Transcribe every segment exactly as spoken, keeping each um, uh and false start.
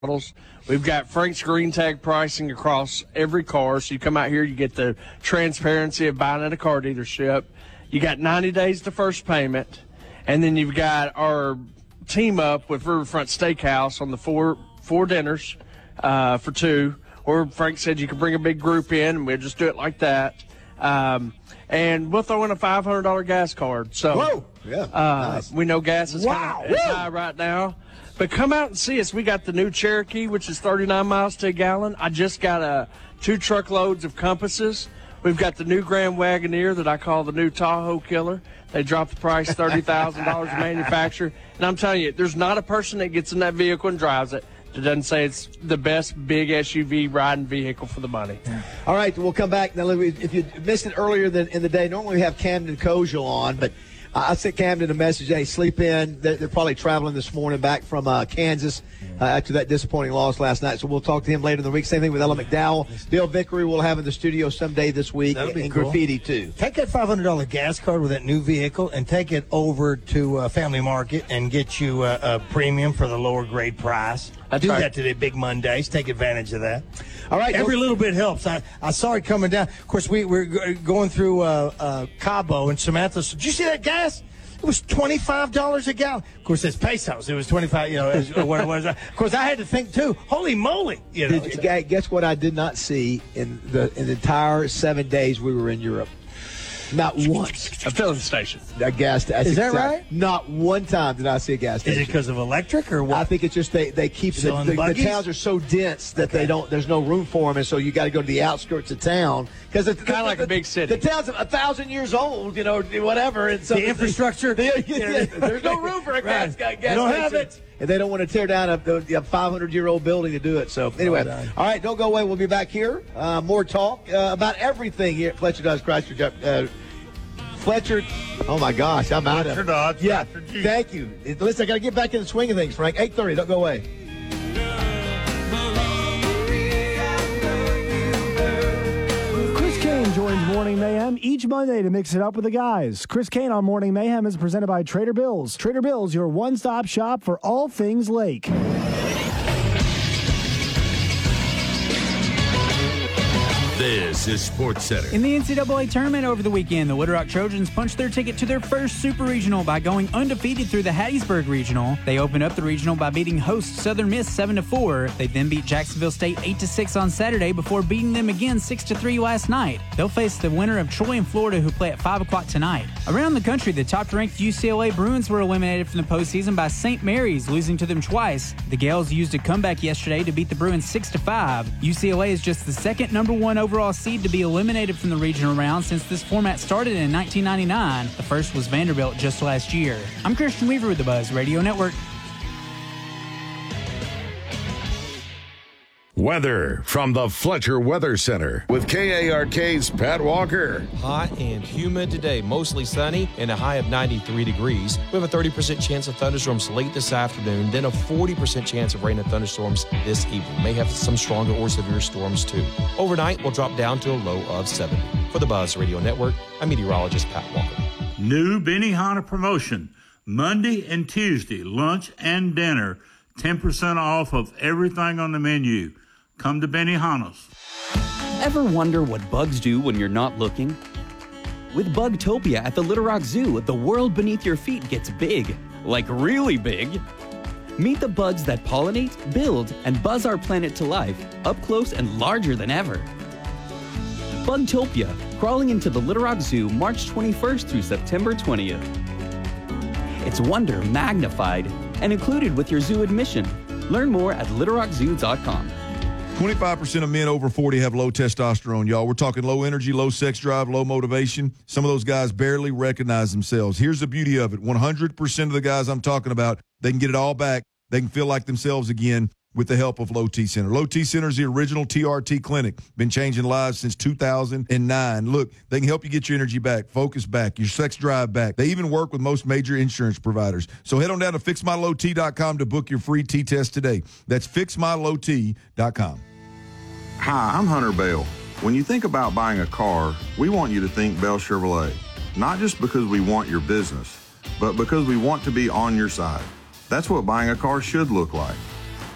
models. We've got Frank's green tag pricing across every car. So you come out here, you get the transparency of buying at a car dealership. You got ninety days to first payment. And then you've got our team up with Riverfront Steakhouse on the four four dinners uh, for two. Or Frank said you could bring a big group in, and we'll just do it like that. Um, and we'll throw in a five hundred dollars gas card. So Whoa. Yeah, uh, nice. we know gas is Wow. kind of high right now. But come out and see us. We got the new Cherokee, which is thirty-nine miles to a gallon. I just got uh, two truckloads of compasses. We've got the new Grand Wagoneer that I call the new Tahoe killer. They dropped the price thirty thousand dollars to manufacture. And I'm telling you, there's not a person that gets in that vehicle and drives it that doesn't say it's the best big S U V riding vehicle for the money. All right, we'll come back. Now, if you missed it earlier than in the day, normally we have Camden Koziel on, but I sent Camden a message, hey, sleep in. They're, they're probably traveling this morning back from uh, Kansas uh, after that disappointing loss last night. So we'll talk to him later in the week. Same thing with Ella McDowell. Dale Vickery we'll have in the studio someday this week. That'll be and cool. Graffiti, too. Take that five hundred dollars gas card with that new vehicle and take it over to uh, Family Market and get you uh, a premium for the lower grade price. That's Do right. that today, big Mondays. Take advantage of that. All right. Every no- little bit helps. I, I saw it coming down. Of course, we, we're go- going through uh, uh, Cabo, and Samantha said, did you see that gas? It was twenty-five dollars a gallon. Of course, it's pesos. It was twenty-five, you know, as- what it was. Of course, I had to think, too, holy moly. You know, Did you, guy- guess what I did not see in the, in the entire seven days we were in Europe? Not once. A filling station. A gas station. Is that right? Not one time did I see a gas is station. it because of electric or what? I think it's just they, they keep the, Selling the, the buggies? towns are so dense that Okay. they don't. There's no room for them, and so you got to go to the outskirts of town because it's Kinda like a big city. The town's a thousand years old, you know, whatever. And so The infrastructure? the- yeah, there's no room for a gas, Right. gas They don't station. have it. And they don't want to tear down a, a five hundred year old building to do it. So anyway, Well done. all right, don't go away. We'll be back here. Uh, more talk uh, about everything here at Fletcher Dodge Chrysler. Uh, Fletcher, oh my gosh, I'm out of Fletcher it. Dodge, Yeah, Fletcher Jeep. thank you. Listen, I got to get back in the swing of things, Frank. eight thirty, don't go away. Chris Kane joins Morning Mayhem each Monday to mix it up with the guys. Chris Kane on Morning Mayhem is presented by Trader Bill's. Trader Bill's, your one-stop shop for all things Lake. This is Sports Center. In the N C double A tournament over the weekend, the Little Rock Trojans punched their ticket to their first Super Regional by going undefeated through the Hattiesburg Regional. They opened up the regional by beating host Southern Miss seven to four. They then beat Jacksonville State eight to six on Saturday before beating them again six to three last night. They'll face the winner of Troy and Florida, who play at five o'clock tonight. Around the country, the top-ranked U C L A Bruins were eliminated from the postseason by Saint Mary's, losing to them twice. The Gales used a comeback yesterday to beat the Bruins six to five. U C L A is just the second number one overall seed to be eliminated from the regional round since this format started in nineteen ninety-nine. The first was Vanderbilt just last year. I'm Christian Weaver with the Buzz Radio Network. Weather from the Fletcher Weather Center with K A R K's Pat Walker. Hot and humid today, mostly sunny and a high of ninety-three degrees. We have a thirty percent chance of thunderstorms late this afternoon, then a forty percent chance of rain and thunderstorms this evening. May have some stronger or severe storms too. Overnight, we'll drop down to a low of seventy. For the Buzz Radio Network, I'm meteorologist Pat Walker. New Benihana promotion. Monday and Tuesday, lunch and dinner. ten percent off of everything on the menu. Come to Benihana's. Ever wonder what bugs do when you're not looking? With Bugtopia at the Little Rock Zoo, the world beneath your feet gets big. Like really big. Meet the bugs that pollinate, build, and buzz our planet to life, up close and larger than ever. Bugtopia, crawling into the Little Rock Zoo March twenty-first through September twentieth. It's wonder magnified and included with your zoo admission. Learn more at little rock zoo dot com. twenty-five percent of men over forty have low testosterone, y'all. We're talking low energy, low sex drive, low motivation. Some of those guys barely recognize themselves. Here's the beauty of it. one hundred percent of the guys I'm talking about, they can get it all back. They can feel like themselves again with the help of Low T Center. Low T Center is the original T R T clinic. Been changing lives since two thousand nine. Look, they can help you get your energy back, focus back, your sex drive back. They even work with most major insurance providers. So head on down to fix my low t dot com to book your free T test today. That's fix my low t dot com. Hi, I'm Hunter Bell. When you think about buying a car, we want you to think Bell Chevrolet. Not just because we want your business, but because we want to be on your side. That's what buying a car should look like.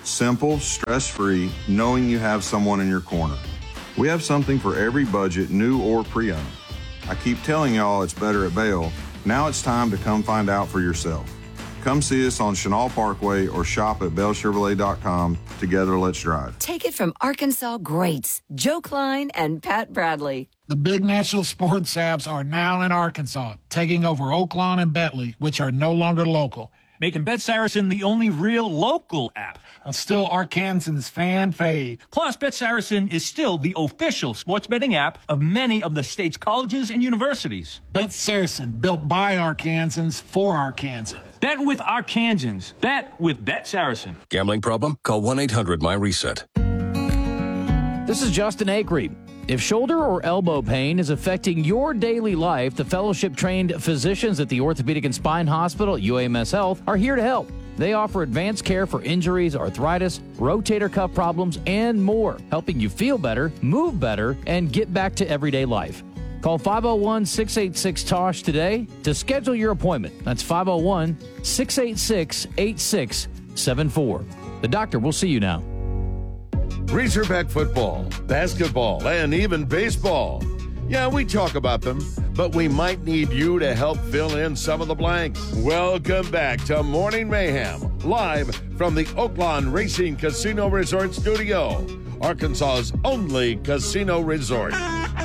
Simple, stress-free, knowing you have someone in your corner. We have something for every budget, new or pre-owned. I keep telling y'all it's better at Bale. Now it's time to come find out for yourself. Come see us on Chenal Parkway or shop at bell chevrolet dot com. Together, let's drive. Take it from Arkansas greats, Joe Klein and Pat Bradley. The big national sports apps are now in Arkansas, taking over Oaklawn and Bentley, which are no longer local, making Bet Saracen the only real local app. And still Arkansans' fan fave. Plus, Bet Saracen is still the official sports betting app of many of the state's colleges and universities. Bet Saracen, built by Arkansans for Arkansans. Bet with Arkansans. Bet with Bet Saracen. Gambling problem? Call one eight hundred my reset. This is Justin Acree. If shoulder or elbow pain is affecting your daily life, the fellowship-trained physicians at the Orthopedic and Spine Hospital at U A M S Health are here to help. They offer advanced care for injuries, arthritis, rotator cuff problems, and more, helping you feel better, move better, and get back to everyday life. Call five oh one, six eight six, T O S H today to schedule your appointment. That's five oh one, six eight six, eight six seven four. The doctor will see you now. Razorback football, basketball, and even baseball. Yeah, we talk about them, but we might need you to help fill in some of the blanks. Welcome back to Morning Mayhem, live from the Oaklawn Racing Casino Resort Studio, Arkansas's only casino resort.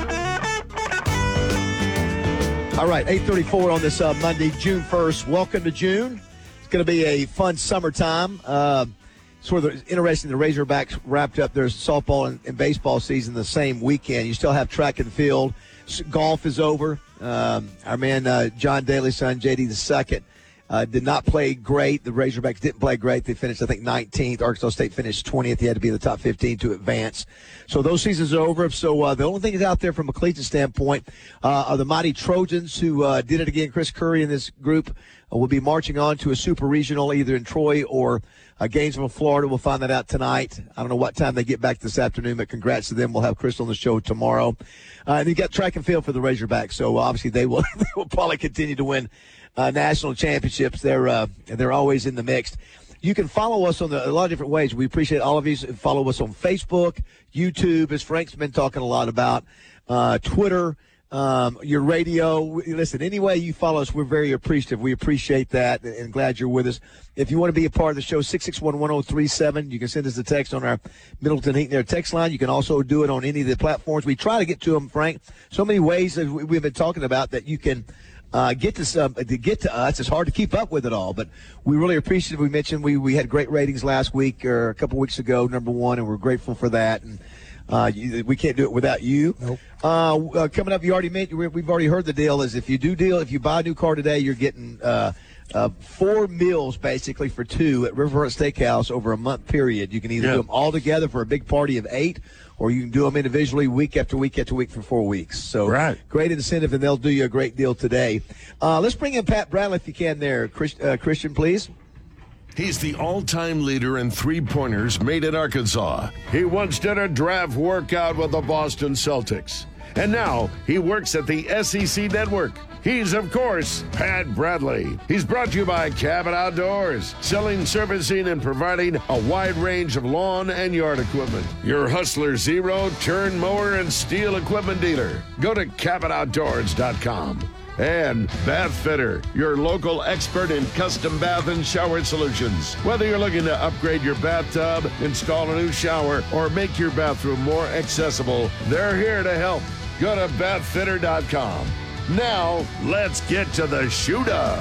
All right, eight thirty-four on this uh, Monday, June first. Welcome to June. It's going to be a fun summertime. Uh, sort of interesting, the Razorbacks wrapped up their softball and, and baseball season the same weekend. You still have track and field. Golf is over. Um, our man uh, John Daly's son, J D the second, uh, did not play great. The Razorbacks didn't play great. They finished, I think, nineteenth. Arkansas State finished twentieth. He had to be in the top fifteen to advance. So those seasons are over. So uh, the only thing that's out there from a collegiate standpoint uh, are the mighty Trojans, who uh, did it again. Chris Curry and this group uh, will be marching on to a super regional either in Troy or uh, Gainesville, Florida. We'll find that out tonight. I don't know what time they get back this afternoon, but congrats to them. We'll have Chris on the show tomorrow. Uh, and you got track and field for the Razorbacks, so obviously they will they will probably continue to win uh, national championships. They're uh, they're always in the mix. You can follow us on the, a lot of different ways. We appreciate all of you. Follow us on Facebook, YouTube, as Frank's been talking a lot about, uh, Twitter, um, your radio. Listen, any way you follow us, we're very appreciative. We appreciate that and glad you're with us. If you want to be a part of the show, six six one, one oh three seven. You can send us a text on our Middleton Heating Air text line. You can also do it on any of the platforms. We try to get to them, Frank. So many ways that we've been talking about that you can uh, get to some, to get to us. It's hard to keep up with it all, but we really appreciate it. We mentioned we, we had great ratings last week or a couple weeks ago, number one, and we're grateful for that. And uh, you, we can't do it without you. Nope. Uh, uh, coming up, you already mentioned, we've already heard the deal is if you do deal, if you buy a new car today, you're getting uh, uh, four meals basically for two at Riverfront Steakhouse over a month period. You can either Yeah. do them all together for a big party of eight, or you can do them individually week after week after week for four weeks. So Right. great incentive, and they'll do you a great deal today. Uh, let's bring in Pat Bradley if you can there. Chris, uh, Christian, please. He's the all-time leader in three-pointers made in Arkansas. He once did a draft workout with the Boston Celtics. And now he works at the S E C Network. He's, of course, Pat Bradley. He's brought to you by Cabot Outdoors, selling, servicing, and providing a wide range of lawn and yard equipment. Your Hustler Zero, turn mower, and steel equipment dealer. Go to cabot outdoors dot com. And Bath Fitter, your local expert in custom bath and shower solutions. Whether you're looking to upgrade your bathtub, install a new shower, or make your bathroom more accessible, they're here to help. Go to bath fitter dot com. Now, let's get to the shooter.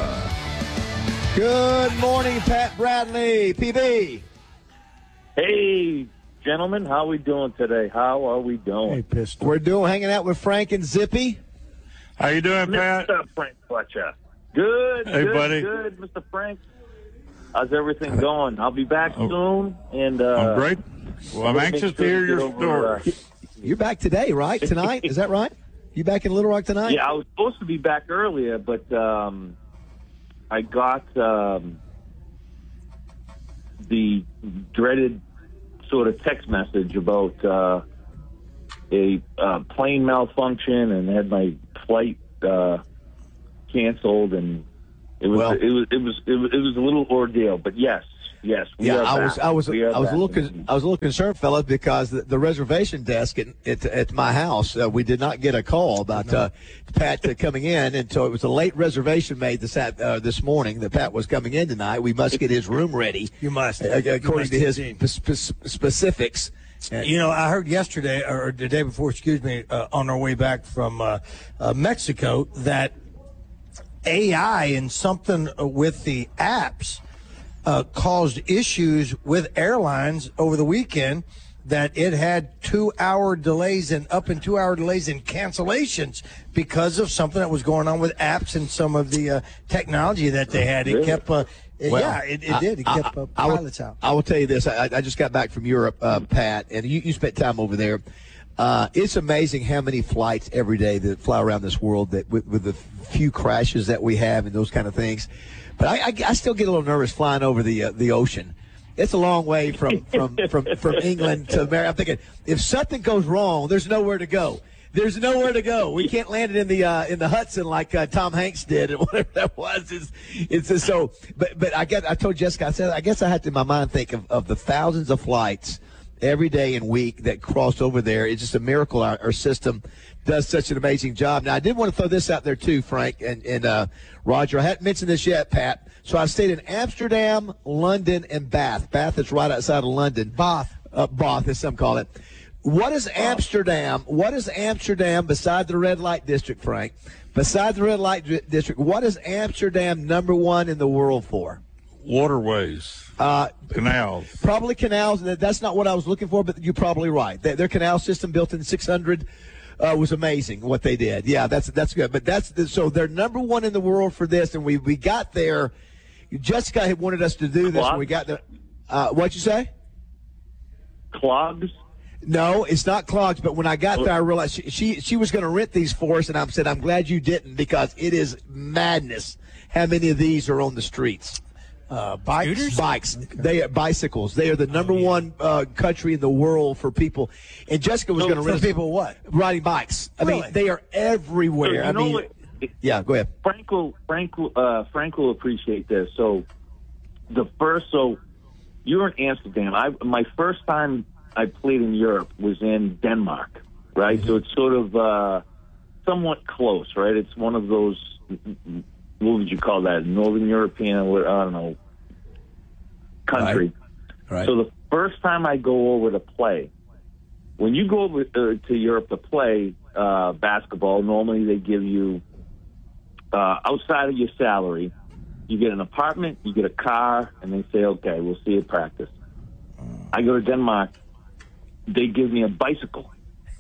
Good morning, Pat Bradley, P B. Hey, gentlemen, how we doing today? How are we doing? Hey, We're doing hanging out with Frank and Zippy. How you doing, Pat? Mister Frank Fletcher. Good, Hey, good, buddy. good, Mister Frank. How's everything going? I'll be back soon. And uh, I'm great. Well, I'm we'll anxious make to sure hear we your get over, story. uh, You're back today, right? Tonight? Is that right? You back in Little Rock tonight? Yeah, I was supposed to be back earlier, but um, I got um, the dreaded sort of text message about uh, a uh, plane malfunction and had my flight uh, canceled, and it was, Well- it was it was it was it was a little ordeal. But yes, Yes, we yeah, are I back. was, I was, We are I was a back. little, con- I was a little concerned, fellas, because the, the reservation desk at, at, at my house, uh, we did not get a call about uh, Pat uh, coming in, and so it was a late reservation made this uh, this morning that Pat was coming in tonight. We must get his room ready. You must, uh, according you must to his indeed. spe- spe- specifics. You know, I heard yesterday, or the day before, excuse me, uh, on our way back from uh, uh, Mexico, that A I and something with the apps uh, caused issues with airlines over the weekend, that it had two-hour delays and up and two-hour delays in cancellations because of something that was going on with apps and some of the uh, technology that they had. It Really? kept, uh, it- Well, yeah, it, it I- did. It I- kept uh, I will- pilots out. I will tell you this. I, I just got back from Europe, uh, Pat, and you, you spent time over there. Uh, it's amazing how many flights every day that fly around this world that with, with the few crashes that we have and those kind of things. But I, I, I still get a little nervous flying over the uh, the ocean. It's a long way from, from, from, from England to America. I'm thinking, if something goes wrong, there's nowhere to go. There's nowhere to go. We can't land it in the uh, in the Hudson like uh, Tom Hanks did, and whatever that was. It's, it's just so. But but I guess I told Jessica. I said I guess I had to in my mind think of, of the thousands of flights every day and week that cross over there. It's just a miracle our, our system does such an amazing job. Now I did want to throw this out there too, Frank and and uh, Roger. I hadn't mentioned this yet, Pat. So I stayed in Amsterdam, London, and Bath. Bath is right outside of London. Bath. Uh, Bath, as some call it. What is Amsterdam? What is Amsterdam beside the red light district, Frank? Beside the red light di- district, what is Amsterdam number one in the world for? Waterways, Uh, canals. Probably canals. That- That's not what I was looking for, but you're probably right. Their, their canal system built in six hundred uh, was amazing. What they did, yeah, that's that's good. But that's the, so they're number one in the world for this, and we we got there. Jessica had wanted us to do this, and we got there. Uh, what'd you say? Clogs? No, it's not clogs. But when I got there, I realized she she, she was going to rent these for us, and I said, I'm glad you didn't, because it is madness how many of these are on the streets. Uh, bikes, Scooters? Bikes. They are bicycles. They are the number one uh, country in the world for people. And Jessica was So- going to for rent us- people what? riding bikes. I Really? mean, they are everywhere. So you I know mean, what? yeah. Go ahead. Frank will, Frank will, uh, Frank will appreciate this. So the first, so you were in Amsterdam. I my first time I played in Europe was in Denmark, right? Mm-hmm. So it's sort of uh, somewhat close, right? It's one of those. What would you call that? Northern European, or I don't know, country. Right. Right. So the first time I go over to play, when you go over uh, to Europe to play uh, basketball, normally they give you, uh, outside of your salary, you get an apartment, you get a car, and they say, okay, we'll see you at practice. I go to Denmark, they give me a bicycle.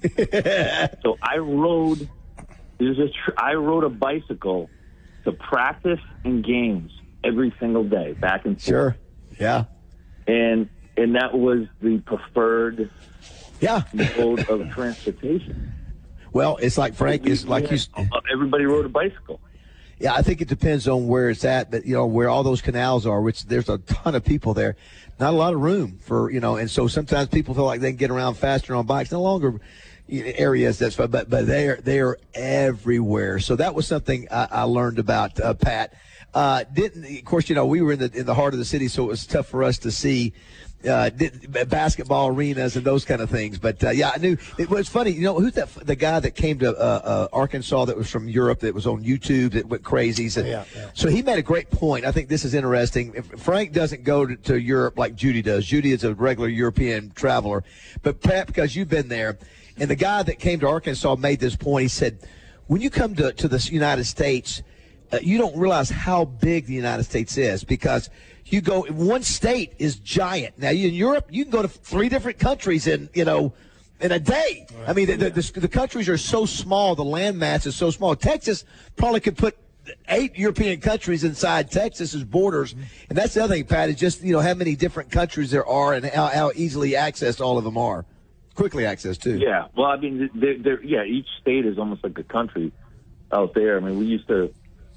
So I rode, there's a tr- I rode a bicycle to practice and games every single day, back and forth. Sure. Yeah. And and that was the preferred yeah. mode of transportation. Well, it's like Frank is like you. Everybody rode a bicycle. Yeah, I think it depends on where it's at, but you know where all those canals are, which there's a ton of people there, not a lot of room for you know, and so sometimes people feel like they can get around faster on bikes. No longer you know, areas that's fine, but but they are they are everywhere. So that was something I, I learned about uh, Pat. Uh, didn't of course you know we were in the in the heart of the city, so it was tough for us to see. Uh, did, basketball arenas and those kind of things, but uh, yeah, I knew it was funny. You know, who's that? The guy that came to uh, uh, Arkansas that was from Europe that was on YouTube that went crazy. So, Yeah, yeah. so he made a great point. I think this is interesting. If Frank doesn't go to, to Europe like Judy does. Judy is a regular European traveler, but Pat, because you've been there, and the guy that came to Arkansas made this point. He said, when you come to to the United States, uh, you don't realize how big the United States is because. You go, one state is giant. Now, in Europe, you can go to three different countries in, you know, in a day. Right. I mean, the, the, the countries are so small, the land mass is so small. Texas probably could put eight European countries inside Texas's borders. And that's the other thing, Pat, is just, you know, how many different countries there are and how, how easily accessed all of them are. Quickly accessed, too. Yeah. Well, I mean, they're, they're, yeah, each state is almost like a country out there. I mean, we used to,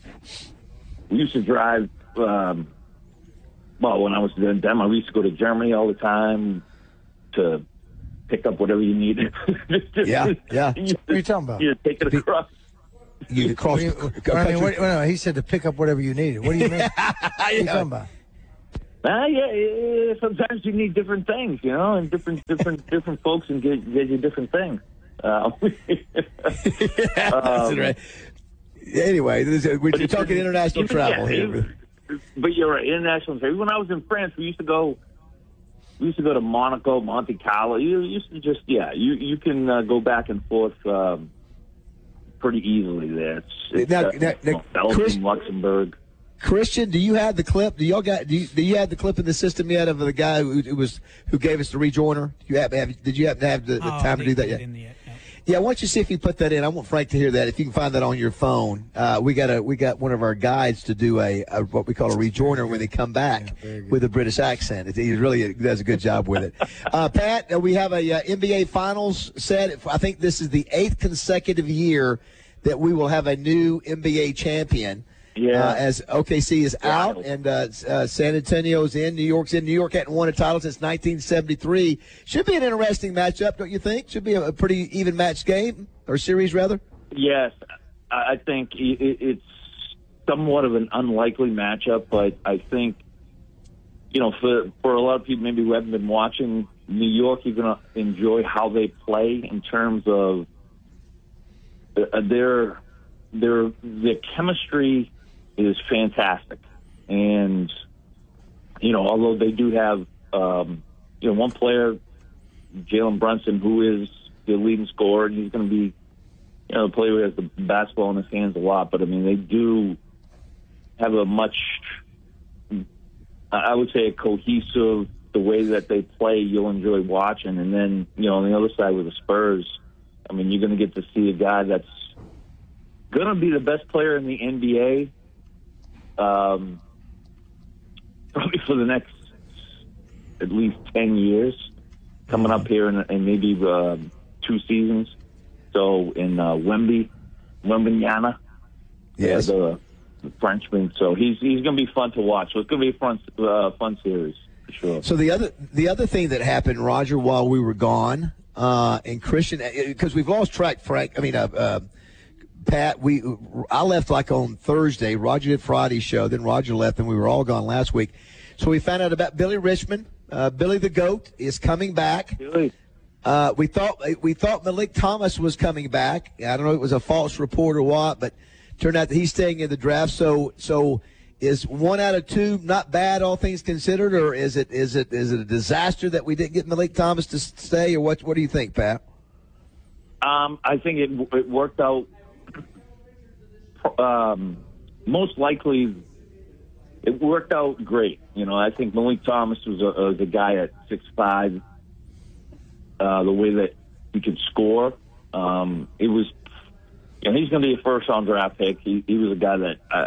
we used to drive, um, well, when I was in Denmark, we used to go to Germany all the time to pick up whatever you needed. Yeah, yeah. You What are you talking about? You take it across. You cross. What do you- I mean, what, no, he said to pick up whatever you needed. What do you mean? What are you talking about? Uh, yeah, yeah, sometimes you need different things, you know, and different different different folks and get get you different things. Uh, That's um, right. Anyway, this is, we're but it's- talking international even- travel yeah, here. even- But you're right, international travel. When I was in France, we used to go. We used to go to Monaco, Monte Carlo. You used to just yeah, you you can uh, go back and forth um, pretty easily there. It's, it's, Now- uh, now- now, Belgium, Chris- Luxembourg. Christian, do you have the clip? Do y'all got? Do you, do you have the clip in the system yet of the guy who, who was who gave us the rejoiner? Do you have, have did you happen to have the, the Oh, time to do that yet? Yeah, why don't you see if you put that in? I want Frank to hear that. If you can find that on your phone, uh, we got a we got one of our guides to do a, a what we call a rejoiner when they come back with a British accent. It, he really does a good job with it. Uh, Pat, uh, we have a uh, N B A Finals set. I think this is the eighth consecutive year that we will have a new N B A champion. Yeah. Uh, as O K C is out and uh, uh, San Antonio's in, New York's in. New York hadn't won a title since nineteen seventy-three. Should be an interesting matchup, don't you think? Should be a, a pretty even match game or series, rather. Yes, I I think i- i- it's somewhat of an unlikely matchup, but I think, you know, for for a lot of people maybe who haven't been watching New York, you're going to enjoy how they play in terms of uh, their their their chemistry is fantastic, and you know, although they do have um, you know one player, Jalen Brunson, who is the leading scorer, and he's going to be you know a player who has the basketball in his hands a lot. But I mean, they do have a much, I would say, a cohesive. The way that they play, you'll enjoy watching. And then you know, on the other side with the Spurs, I mean, you're going to get to see a guy that's going to be the best player in the N B A. Um, probably for the next at least ten years, coming up here in, in maybe uh, two seasons. So in uh, Wemby, Wembenyama, yes, uh, the, the Frenchman. So he's he's going to be fun to watch. So it's going to be a fun uh, fun series for sure. So the other the other thing that happened, Roger, while we were gone, uh, and Christian, because we've lost track, Frank. I mean, uh, uh, Pat, we I left like on Thursday. Roger did Friday's show. Then Roger left, and we were all gone last week. So we found out about Billy Richmond. Uh, Billy the Goat is coming back. Billy. Uh, we thought we thought Malik Thomas was coming back. I don't know if it was a false report or what, but turned out that he's staying in the draft. So so is one out of two not bad, all things considered, or is it is it is it a disaster that we didn't get Malik Thomas to stay, or what? What do you think, Pat? Um, I think it it worked out. Um, most likely, it worked out great. You know, I think Malik Thomas was a, was a guy at six five. Uh, the way that he could score, um, it was. You know, he's going to be a first round draft pick. He, he was a guy that uh,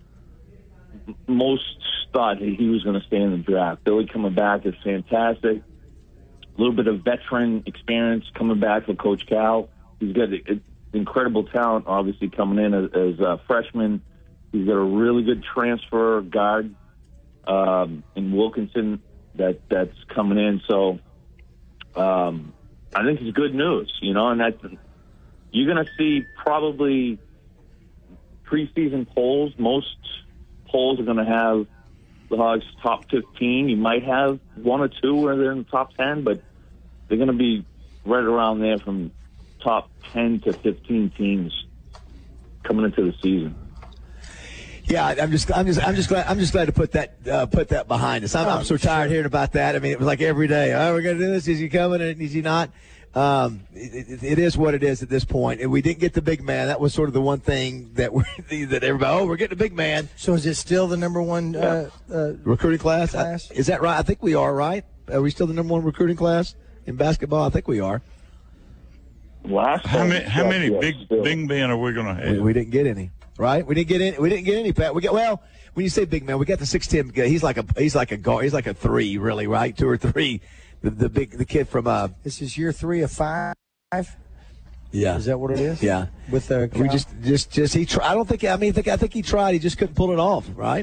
most thought he, he was going to stay in the draft. Billy coming back is fantastic. A little bit of veteran experience coming back for Coach Cal. He's got a, incredible talent, obviously, coming in as, as a freshman. He's got a really good transfer guard um, in Wilkinson that that's coming in. So um, I think it's good news, you know, and that you're going to see probably preseason polls. Most polls are going to have the Hogs top fifteen. You might have one or two where they're in the top ten, but they're going to be right around there from top ten to fifteen teams coming into the season. Yeah, I'm just, I'm just, I'm just glad, I'm just glad to put that, uh, put that behind us. I'm, I'm so tired hearing about that. I mean, it was like every day. Oh, we're gonna do this. Is he coming? And is he not? Um, it, it is what it is at this point. And we didn't get the big man. That was sort of the one thing that we that everybody. Oh, we're getting a big man. So is it still the number one uh, uh, recruiting class? class? I, is that right? I think we are. Right? Are we still the number one recruiting class in basketball? I think we are. Last how many how many big big men are we going to have? We, we didn't get any. Right? We didn't get any. We didn't get any. Pat. We got well. When you say big man, we got the six ten guy. He's like a he's like a guard. He's like a three, really, right? Two or three. The, the big the kid from uh. This is year three of five. Yeah. Is that what it is? Yeah. With the we just just just he. Try, I don't think. I mean, I think I think he tried. He just couldn't pull it off. Right.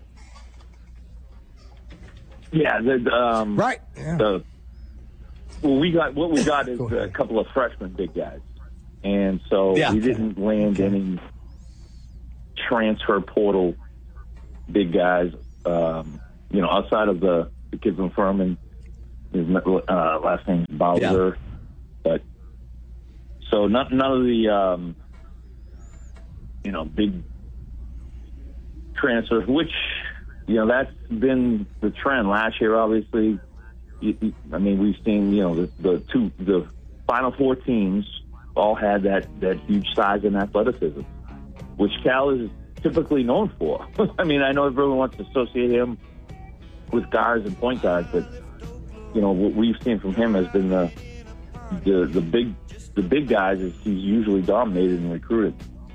Yeah. The, um, right. Yeah. The, well, we got what we got is a couple of freshman big guys, and so Yeah. we didn't land any transfer portal big guys. Um, you know, outside of the, the kid from Furman, his uh, last name is Bowser. Yeah. But so not, none of the, um, you know, big transfers, which, you know, that's been the trend. Last year, obviously, you, you, I mean, we've seen, you know, the, the two, the Final Four teams all had that, that huge size and athleticism, which Cal is typically known for. I mean, I know everyone wants to associate him with guards and point guards, but, you know, what we've seen from him has been the, the, the big, the big guys is he's usually dominated and recruited.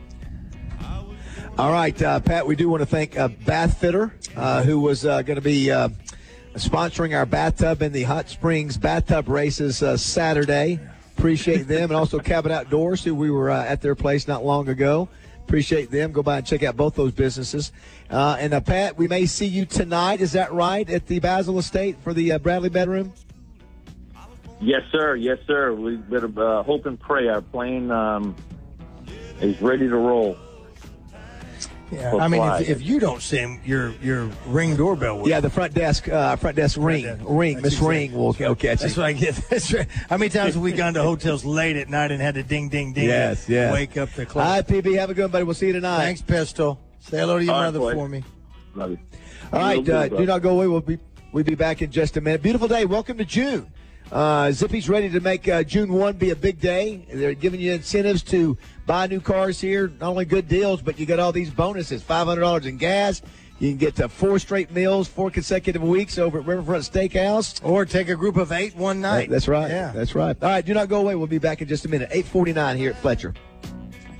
All right, uh, Pat, we do want to thank uh, Bath Fitter, uh, who was uh, going to be uh, sponsoring our bathtub in the Hot Springs bathtub races uh, Saturday. Appreciate them. And also Cabot Outdoors, who we were uh, at their place not long ago. Appreciate them. Go by and check out both those businesses. Uh, and, uh, Pat, we may see you tonight. Is that right, at the Basil Estate for the uh, Bradley Bedroom? Yes, sir. Yes, sir. We better uh, hope and pray. Our plane um, is ready to roll. Yeah, I mean, if, if you don't see him, your your ring doorbell will. Yeah, the front desk, uh, front desk ring, front desk. ring, Miss Ring will will catch That's you. what I get. That's right. How many times have we gone to hotels late at night and had to ding, ding, ding? Yes, yes. Wake up the clock. All right, P B, have a good one, buddy. We'll see you tonight. Thanks, Pistol. Say hello to your All mother right, for me. Love you. All right, uh, do not go away. We'll be we'll be back in just a minute. Beautiful day. Welcome to June. Uh, Zippy's ready to make uh, June first be a big day. They're giving you incentives to buy new cars here. Not only good deals, but you got all these bonuses. five hundred dollars in gas. You can get to four straight meals, four consecutive weeks over at Riverfront Steakhouse. Or take a group of eight one night. That's right. Yeah. That's right. All right, do not go away. We'll be back in just a minute. eight forty-nine here at Fletcher.